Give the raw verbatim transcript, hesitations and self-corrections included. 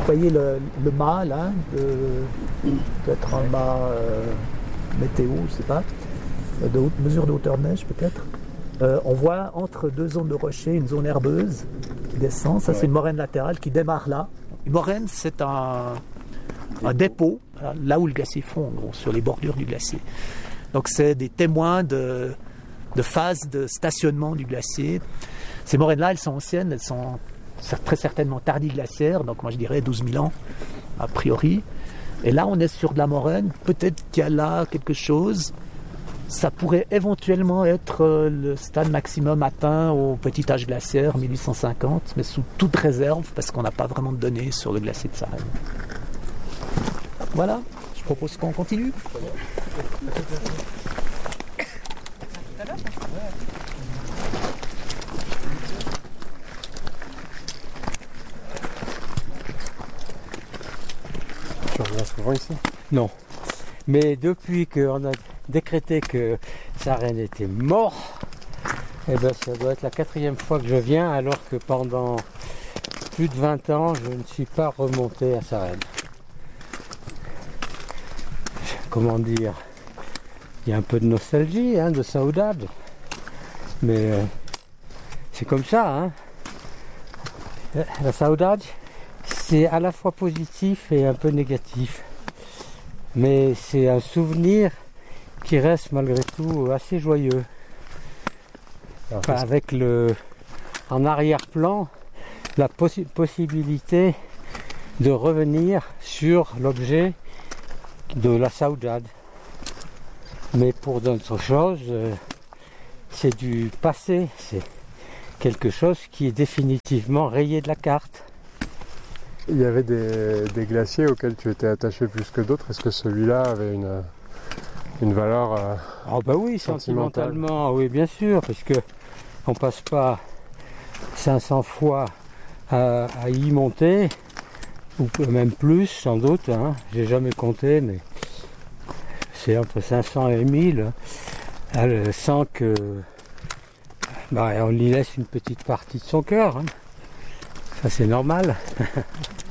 voyez le, le mât là, de, peut-être un mât euh, météo, je ne sais pas, de haute, mesure de hauteur de neige peut-être. Euh, on voit entre deux zones de rochers une zone herbeuse qui descend. Ça, ouais. C'est une moraine latérale qui démarre là. Une moraine, c'est un, un dépôt, là où le glacier fond, en gros, sur les bordures du glacier. Donc, c'est des témoins de, de phases de stationnement du glacier. Ces moraines-là, elles sont anciennes, elles sont très certainement tardiglaciaires, donc moi je dirais douze mille ans, a priori. Et là, on est sur de la moraine. Peut-être qu'il y a là quelque chose. Ça pourrait éventuellement être le stade maximum atteint au petit âge glaciaire, mille huit cent cinquante, mais sous toute réserve, parce qu'on n'a pas vraiment de données sur le glacier de Sarenne. Voilà, je propose qu'on continue. Tu reviens souvent ici ? Non. Mais depuis qu'on a décrété que Sarenne était mort, eh ben ça doit être la quatrième fois que je viens, alors que pendant plus de vingt ans, je ne suis pas remonté à Sarenne. Comment dire, il y a un peu de nostalgie, hein, de saudade, mais euh, c'est comme ça. Hein. La saudade, c'est à la fois positif et un peu négatif. Mais c'est un souvenir qui reste malgré tout assez joyeux. Enfin, avec le, en arrière-plan la possi- possibilité de revenir sur l'objet de la saudade. Mais pour d'autres choses, euh, c'est du passé, c'est quelque chose qui est définitivement rayé de la carte. Il y avait des, des glaciers auxquels tu étais attaché plus que d'autres. Est-ce que celui-là avait une, une valeur euh, Oh bah oui, sentimentalement, oui bien sûr, parce que on passe pas cinq cents fois à, à y monter, ou même plus sans doute, hein. J'ai jamais compté, mais c'est entre cinq cents et mille, hein, sans que bah, on y laisse une petite partie de son cœur, hein. Ça c'est normal.